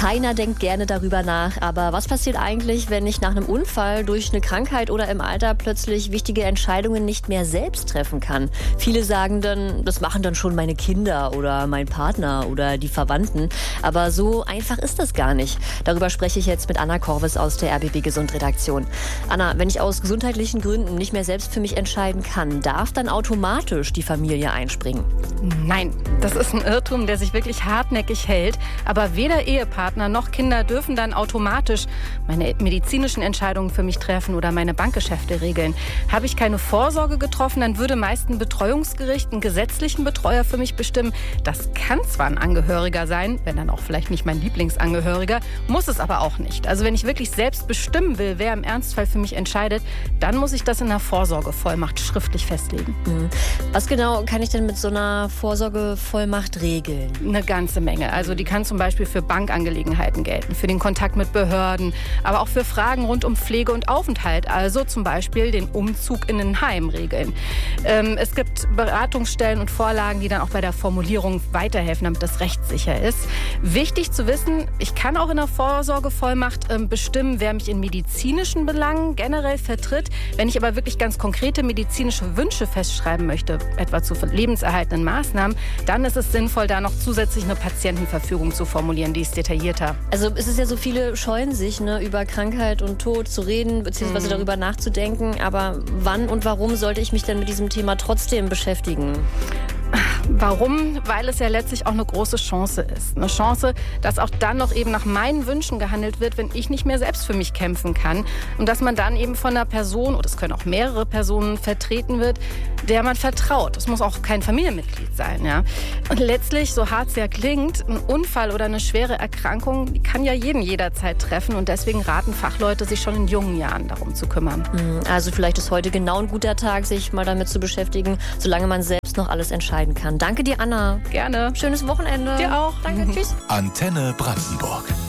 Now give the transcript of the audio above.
Keiner denkt gerne darüber nach, aber was passiert eigentlich, wenn ich nach einem Unfall, durch eine Krankheit oder im Alter plötzlich wichtige Entscheidungen nicht mehr selbst treffen kann? Viele sagen dann, das machen dann schon meine Kinder oder mein Partner oder die Verwandten. Aber so einfach ist das gar nicht. Darüber spreche ich jetzt mit Anna Korwes aus der RBB Gesund Redaktion. Anna, wenn ich aus gesundheitlichen Gründen nicht mehr selbst für mich entscheiden kann, darf dann automatisch die Familie einspringen? Nein, das ist ein Irrtum, der sich wirklich hartnäckig hält. Aber weder Ehepartner noch Kinder dürfen dann automatisch meine medizinischen Entscheidungen für mich treffen oder meine Bankgeschäfte regeln. Habe ich keine Vorsorge getroffen, dann würde meist ein Betreuungsgericht einen gesetzlichen Betreuer für mich bestimmen. Das kann zwar ein Angehöriger sein, wenn dann auch vielleicht nicht mein Lieblingsangehöriger, muss es aber auch nicht. Also wenn ich wirklich selbst bestimmen will, wer im Ernstfall für mich entscheidet, dann muss ich das in einer Vorsorgevollmacht schriftlich festlegen. Was genau kann ich denn mit so einer Vorsorgevollmacht regeln? Eine ganze Menge. Also die kann zum Beispiel für Bankangelegenheiten gelten, für den Kontakt mit Behörden, aber auch für Fragen rund um Pflege und Aufenthalt, also zum Beispiel den Umzug in ein Heim regeln. Es gibt Beratungsstellen und Vorlagen, die dann auch bei der Formulierung weiterhelfen, damit das rechtssicher ist. Wichtig zu wissen, ich kann auch in der Vorsorgevollmacht bestimmen, wer mich in medizinischen Belangen generell vertritt. Wenn ich aber wirklich ganz konkrete medizinische Wünsche festschreiben möchte, etwa zu lebenserhaltenden Maßnahmen, dann ist es sinnvoll, da noch zusätzlich eine Patientenverfügung zu formulieren, die ist detaillierter. Also es ist ja so, viele scheuen sich, über Krankheit und Tod zu reden, beziehungsweise darüber nachzudenken. Aber wann und warum sollte ich mich denn mit diesem Thema trotzdem beschäftigen? Warum? Weil es ja letztlich auch eine große Chance ist. Eine Chance, dass auch dann noch eben nach meinen Wünschen gehandelt wird, wenn ich nicht mehr selbst für mich kämpfen kann. Und dass man dann eben von einer Person, oder es können auch mehrere Personen, vertreten wird, der man vertraut. Das muss auch kein Familienmitglied sein. Ja? Und letztlich, so hart es ja klingt, ein Unfall oder eine schwere Erkrankung, die kann ja jeden jederzeit treffen. Und deswegen raten Fachleute, sich schon in jungen Jahren darum zu kümmern. Also vielleicht ist heute genau ein guter Tag, sich mal damit zu beschäftigen, solange man selbst noch alles entscheiden kann. Danke dir, Anna. Gerne. Schönes Wochenende. Dir auch. Danke, tschüss. Antenne Brandenburg.